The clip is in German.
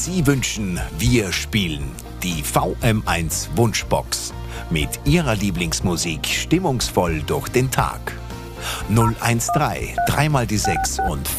Sie wünschen, wir spielen. Die VM1 Wunschbox. Mit Ihrer Lieblingsmusik stimmungsvoll durch den Tag. 013 3 mal die 6 und